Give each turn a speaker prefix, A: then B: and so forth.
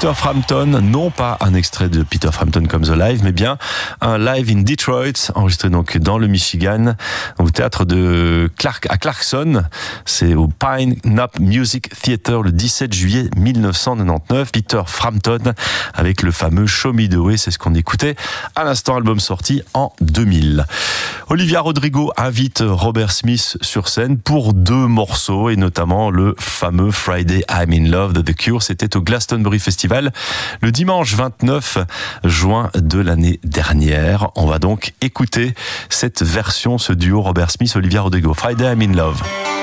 A: Peter Frampton, non pas un extrait de Peter Frampton comme The Live, mais bien un live in Detroit, enregistré donc dans le Michigan, au théâtre de à Clarkson. C'est au Pine Knop Music Theater le 17 juillet 1999. Peter Frampton avec le fameux Show Me the Way, c'est ce qu'on écoutait à l'instant, album sorti en 2000. Olivia Rodrigo invite Robert Smith sur scène pour 2 morceaux et notamment le fameux Friday I'm in Love de The Cure. C'était au Glastonbury Festival le dimanche 29 juin de l'année dernière. On va donc écouter cette version, ce duo Robert Smith-Olivia Rodrigo. Friday I'm in Love.